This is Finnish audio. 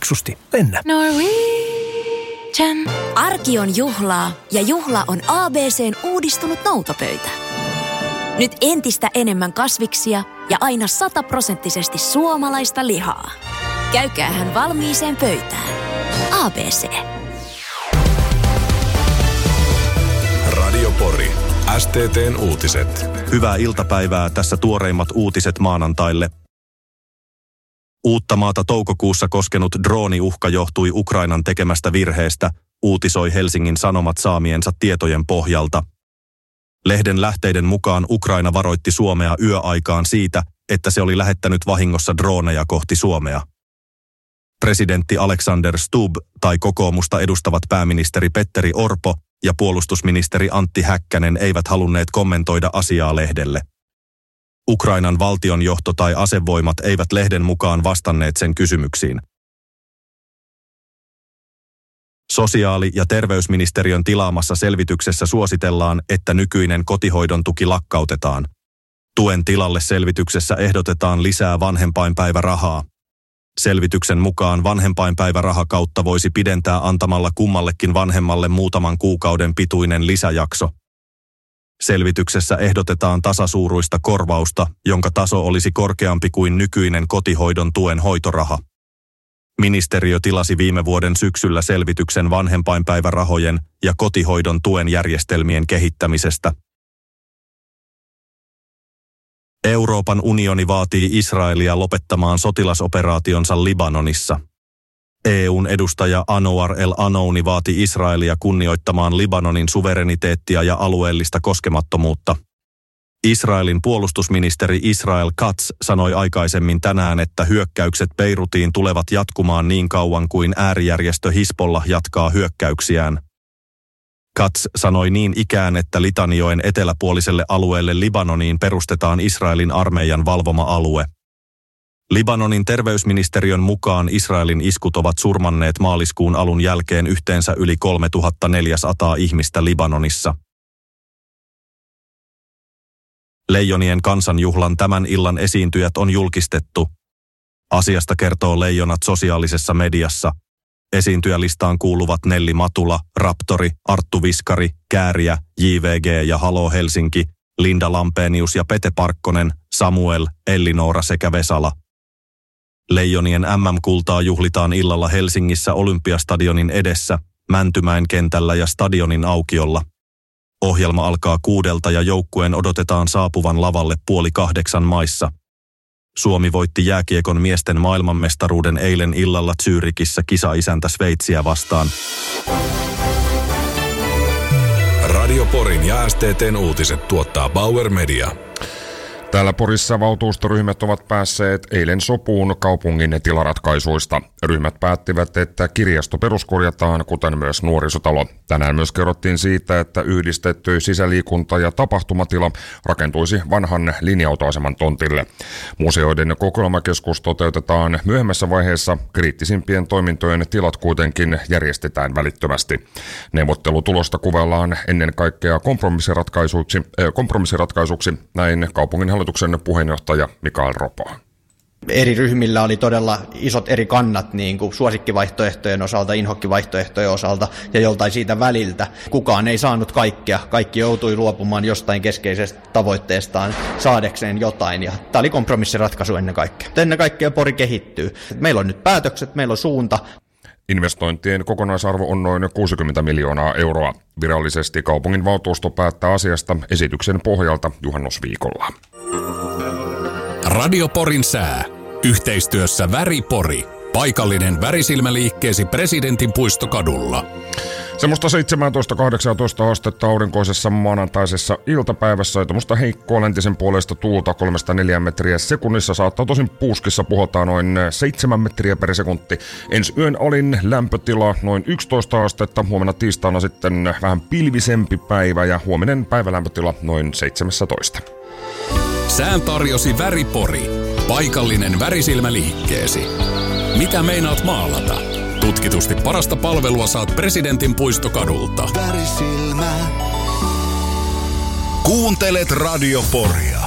fiksusti. Lennä. Norwegian. Arki on juhlaa ja juhla on ABC:n uudistunut noutopöytä. Nyt entistä enemmän kasviksia ja aina 100% suomalaista lihaa. Käykäähän valmiiseen pöytään. ABC. Radio Pori. STT:n uutiset. Hyvää iltapäivää, tässä tuoreimmat uutiset maanantaille. Uuttamaata toukokuussa koskenut drooniuhka johtui Ukrainan tekemästä virheestä, uutisoi Helsingin Sanomat saamiensa tietojen pohjalta. Lehden lähteiden mukaan Ukraina varoitti Suomea yöaikaan siitä, että se oli lähettänyt vahingossa drooneja kohti Suomea. Presidentti Alexander Stubb tai kokoomusta edustavat pääministeri Petteri Orpo ja puolustusministeri Antti Häkkänen eivät halunneet kommentoida asiaa lehdelle. Ukrainan valtionjohto tai asevoimat eivät lehden mukaan vastanneet sen kysymyksiin. Sosiaali- ja terveysministeriön tilaamassa selvityksessä suositellaan, että nykyinen kotihoidon tuki lakkautetaan. Tuen tilalle selvityksessä ehdotetaan lisää vanhempainpäivärahaa. Selvityksen mukaan vanhempainpäivärahakautta voisi pidentää antamalla kummallekin vanhemmalle muutaman kuukauden pituinen lisäjakso. Selvityksessä ehdotetaan tasasuuruista korvausta, jonka taso olisi korkeampi kuin nykyinen kotihoidon tuen hoitoraha. Ministeriö tilasi viime vuoden syksyllä selvityksen vanhempainpäivärahojen ja kotihoidon tuen järjestelmien kehittämisestä. Euroopan unioni vaatii Israelia lopettamaan sotilasoperaationsa Libanonissa. EU:n edustaja Anouar El-Anouni vaati Israelia kunnioittamaan Libanonin suvereniteettia ja alueellista koskemattomuutta. Israelin puolustusministeri Israel Katz sanoi aikaisemmin tänään, että hyökkäykset Beirutiin tulevat jatkumaan niin kauan kuin äärijärjestö Hizbollah jatkaa hyökkäyksiään. Katz sanoi niin ikään, että Litanijoen eteläpuoliselle alueelle Libanoniin perustetaan Israelin armeijan valvoma alue. Libanonin terveysministeriön mukaan Israelin iskut ovat surmanneet maaliskuun alun jälkeen yhteensä yli 3400 ihmistä Libanonissa. Leijonien kansanjuhlan tämän illan esiintyjät on julkistettu. Asiasta kertoo Leijonat sosiaalisessa mediassa. Esiintyjälistaan kuuluvat Nelli Matula, Raptori, Arttu Viskari, Kääriä, JVG ja Halo Helsinki, Linda Lampenius ja Pete Parkkonen, Samuel, Ellinora sekä Vesala. Leijonien MM-kultaa juhlitaan illalla Helsingissä Olympiastadionin edessä, Mäntymäen kentällä ja stadionin aukiolla. Ohjelma alkaa 6 ja joukkueen odotetaan saapuvan lavalle 7:30 maissa. Suomi voitti jääkiekon miesten maailmanmestaruuden eilen illalla Zürichissä kisaisäntä Sveitsiä vastaan. Radio Porin ja STT:n uutiset tuottaa Bauer Media. Täällä Porissa valtuustoryhmät ovat päässeet eilen sopuun kaupungin tilaratkaisuista. Ryhmät päättivät, että kirjasto peruskorjataan, kuten myös nuorisotalo. Tänään myös kerrottiin siitä, että yhdistetty sisäliikunta- ja tapahtumatila rakentuisi vanhan linja-autoaseman tontille. Museoiden kokoelmakeskus toteutetaan myöhemmässä vaiheessa. Kriittisimpien toimintojen tilat kuitenkin järjestetään välittömästi. Neuvottelutulosta kuvaillaan ennen kaikkea kompromissiratkaisuksi, näin kaupungin hallituksen puheenjohtaja Mikael Ropo. Eri ryhmillä oli todella isot eri kannat niin kuin suosikkivaihtoehtojen osalta, inhokkivaihtoehtojen osalta ja joltain siitä väliltä. Kukaan ei saanut kaikkea. Kaikki joutui luopumaan jostain keskeisestä tavoitteestaan saadekseen jotain. Ja tämä oli kompromissiratkaisu ennen kaikkea. Ennen kaikkea Pori kehittyy. Meillä on nyt päätökset, meillä on suunta. Investointien kokonaisarvo on noin 60 miljoonaa euroa. Virallisesti kaupungin valtuusto päättää asiasta esityksen pohjalta juhannusviikolla. Radio Porin sää. Yhteistyössä Väri Pori. Paikallinen värisilmäliikkeesi Presidentin puistokadulla. Semmoista 17-18 astetta aurinkoisessa maanantaisessa iltapäivässä ja tuommoista heikkoa läntisen puolesta tuulta 3-4 metriä sekunnissa. Saattaa tosin puuskissa puhaltaa noin 7 metriä per sekunti. Ensi yön alin lämpötila noin 11 astetta. Huomenna tiistaina sitten vähän pilvisempi päivä ja huominen päivälämpötila noin 17. Sään tarjosi Väri Pori. Paikallinen värisilmäliikkeesi. Mitä meinaat maalata? Tutkitusti parasta palvelua saat Presidentin puistokadulta. Värisilmä. Kuuntelet Radio Poria.